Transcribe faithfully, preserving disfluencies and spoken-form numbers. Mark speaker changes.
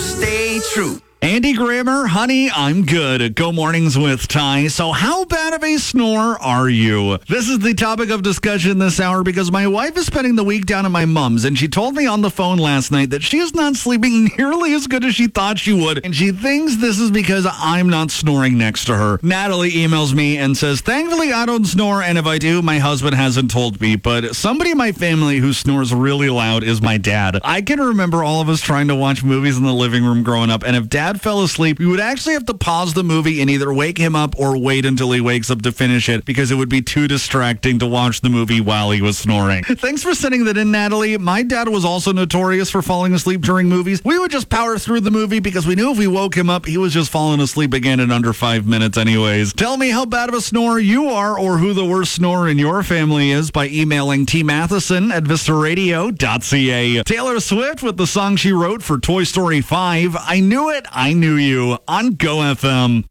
Speaker 1: stay true.
Speaker 2: Andy Grammer, honey, I'm good. Go mornings with Ty. So how bad of a snore are you? This is the topic of discussion this hour because my wife is spending the week down at my mom's, and she told me on the phone last night that she is not sleeping nearly as good as she thought she would, and she thinks this is because I'm not snoring next to her. Natalie emails me and says, thankfully I don't snore, and if I do, my husband hasn't told me, but somebody in my family who snores really loud is my dad. I can remember all of us trying to watch movies in the living room growing up, and if dad fell asleep, we would actually have to pause the movie and either wake him up or wait until he wakes up to finish it because it would be too distracting to watch the movie while he was snoring. Thanks for sending that in, Natalie. My dad was also notorious for falling asleep during movies. We would just power through the movie because we knew if we woke him up, he was just falling asleep again in under five minutes anyways. Tell me how bad of a snorer you are or who the worst snorer in your family is by emailing T Matheson at vista radio dot c a. Taylor Swift with the song she wrote for Toy Story five, I Knew It, I Knew You, on Go F M.